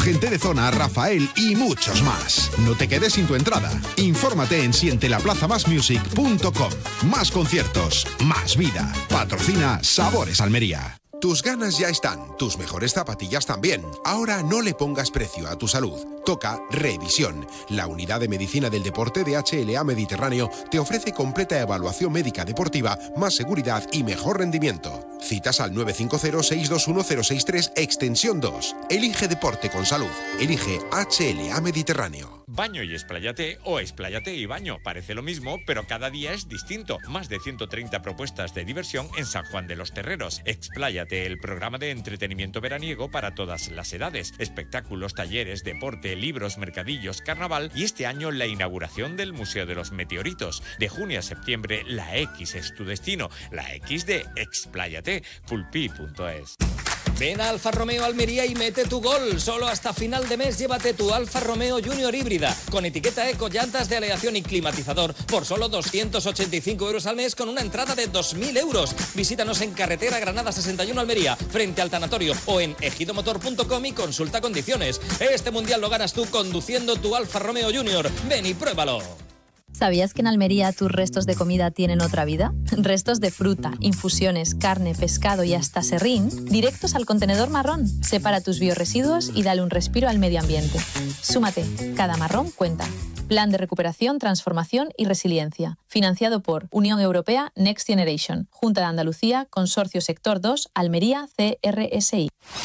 Gente de Zona, Rafael y muchos más. No te quedes sin tu entrada. Infórmate en sientelaplazamasmusic.com. Más conciertos, más vida. Patrocina Sabores Almería. Tus ganas ya están, tus mejores zapatillas también. Ahora no le pongas precio a tu salud. Toca Revisión. La unidad de medicina del deporte de HLA Mediterráneo te ofrece completa evaluación médica deportiva, más seguridad y mejor rendimiento. Citas al 950-621-063, extensión 2. Elige deporte con salud. Elige HLA Mediterráneo. Baño y expláyate o expláyate y baño. Parece lo mismo, pero cada día es distinto. Más de 130 propuestas de diversión en San Juan de los Terreros. Expláyate, el programa de entretenimiento veraniego para todas las edades. Espectáculos, talleres, deporte, libros, mercadillos, carnaval y este año la inauguración del Museo de los Meteoritos. De junio a septiembre, la X es tu destino. La X de expláyate. Pulpi.es. Ven a Alfa Romeo Almería y mete tu gol. Solo hasta final de mes llévate tu Alfa Romeo Junior híbrida con etiqueta eco, llantas de aleación y climatizador por solo 285 euros al mes con una entrada de 2.000 euros. Visítanos en carretera Granada 61 Almería, frente al tanatorio, o en ejidomotor.com y consulta condiciones. Este mundial lo ganas tú conduciendo tu Alfa Romeo Junior. Ven y pruébalo. ¿Sabías que en Almería tus restos de comida tienen otra vida? Restos de fruta, infusiones, carne, pescado y hasta serrín, directos al contenedor marrón. Separa tus biorresiduos y dale un respiro al medio ambiente. Súmate, cada marrón cuenta. Plan de recuperación, transformación y resiliencia. Financiado por Unión Europea Next Generation, Junta de Andalucía, Consorcio Sector 2, Almería, CRSI.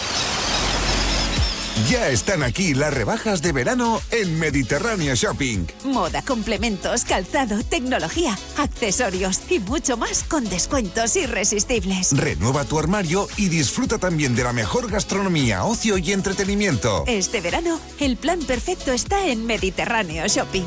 Ya están aquí las rebajas de verano en Mediterráneo Shopping. Moda, complementos, calzado, tecnología, accesorios y mucho más con descuentos irresistibles. Renueva tu armario y disfruta también de la mejor gastronomía, ocio y entretenimiento. Este verano, el plan perfecto está en Mediterráneo Shopping.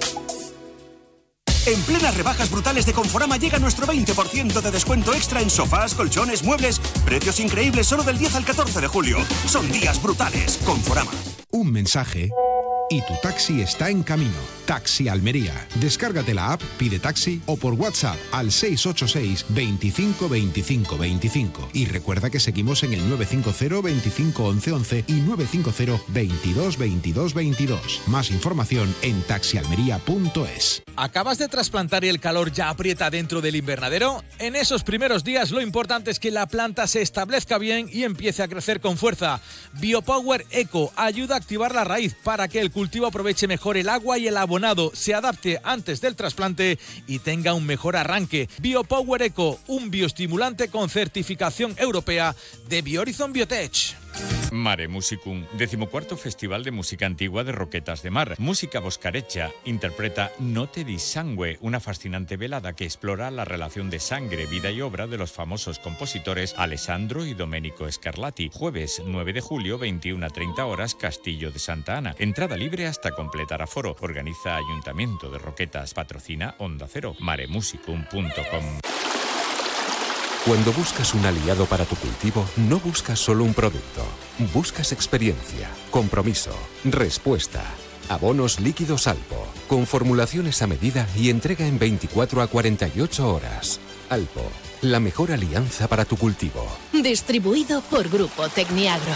En plenas rebajas brutales de Conforama llega nuestro 20% de descuento extra en sofás, colchones, muebles. Precios increíbles solo del 10 al 14 de julio. Son días brutales. Conforama. Un mensaje y tu taxi está en camino. Taxi Almería. Descárgate la app, pide taxi o por WhatsApp al 686 25 25 25. Y recuerda que seguimos en el 950 25 11 11 y 950 22 22 22. Más información en taxialmería.es. ¿Acabas de trasplantar y el calor ya aprieta dentro del invernadero? En esos primeros días lo importante es que la planta se establezca bien y empiece a crecer con fuerza. Biopower Eco ayuda a activar la raíz para que el cultivo aproveche mejor el agua y el abonado, se adapte antes del trasplante y tenga un mejor arranque. Biopower Eco, un bioestimulante con certificación europea de Biohorizon Biotech. Mare Musicum, 14º Festival de Música Antigua de Roquetas de Mar. Música boscarecha interpreta Notte di Sangue, una fascinante velada que explora la relación de sangre, vida y obra de los famosos compositores Alessandro y Domenico Scarlatti. Jueves 9 de julio, 21 a 30 horas, Castillo de Santa Ana. Entrada libre hasta completar aforo. Organiza Ayuntamiento de Roquetas. Patrocina Onda Cero. maremusicum.com. Cuando buscas un aliado para tu cultivo, no buscas solo un producto. Buscas experiencia, compromiso, respuesta. Abonos líquidos Alpo, con formulaciones a medida y entrega en 24 a 48 horas. Alpo, la mejor alianza para tu cultivo. Distribuido por Grupo Tecniagro.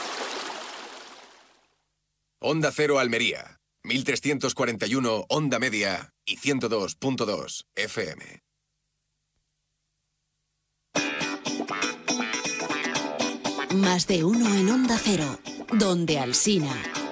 Onda Cero Almería, 1341 Onda Media y 102.2 FM. Más de uno en Onda Cero, donde Alsina.